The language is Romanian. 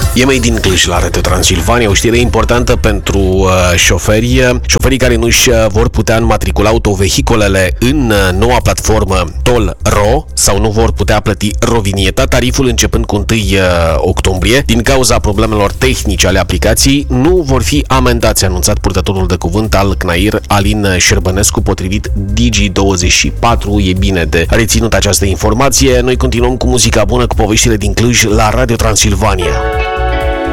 E mai din Cluj la Radio Transilvania, o știre importantă pentru șoferi. Șoferii care nu-și vor putea înmatricula autovehicolele în noua platformă Toll.ro sau nu vor putea plăti rovinieta, tariful începând cu 1 octombrie, din cauza problemelor tehnice ale aplicației, nu vor fi amendați, a anunțat purtătorul de cuvânt al CNAIR, Alin Șerbănescu, potrivit Digi24. E bine de reținut această informație. Noi continuăm cu muzica bună, cu poveștile din Cluj la Radio Transilvania.